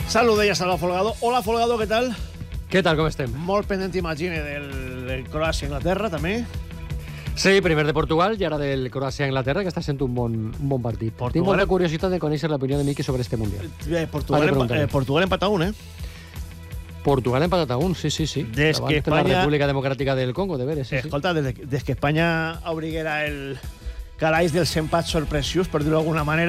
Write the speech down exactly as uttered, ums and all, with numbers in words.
Salut, deia Salva Folgado. Hola, Folgado, què tal? Què tal, com estem? Molt pendent, imagine, del, del Croàcia-Inglaterra, també. Sí, primer de Portugal i ara del Croàcia-Anglaterra, que està sent un bon, un bon partit. Portugal... Tinc molta curiositat de conèixer l'opinió de Miqui sobre este Mundial. Eh, Portugal, empa eh, Portugal empat a un, eh? Portugal empatat a un, sí, sí, sí. Des Davant que Espanya... la República Democràtica del Congo, de veres, sí, eh, escolta, des, de, des que Espanya obriguera el calaix dels empats sorpressius, per dir-ho d'alguna manera,